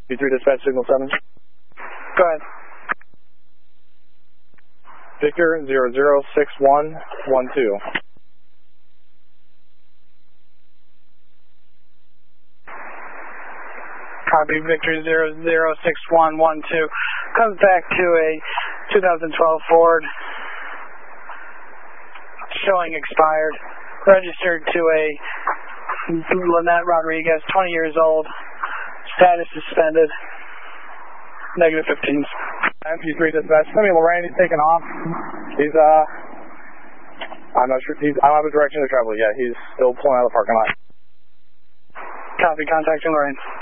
V3 dispatch signal 7. Go ahead. Victor 006112. Copy, Victor 006112. Comes back to a 2012 Ford. Showing expired. Registered to a Lynette Rodriguez, 20 years old. Status suspended. Negative 15s. V3 dispatch. Send me Lorraine, he's taking off. He's, I'm not sure, I don't have a direction to travel yet. He's still pulling out of the parking lot. Copy, contacting Lorraine.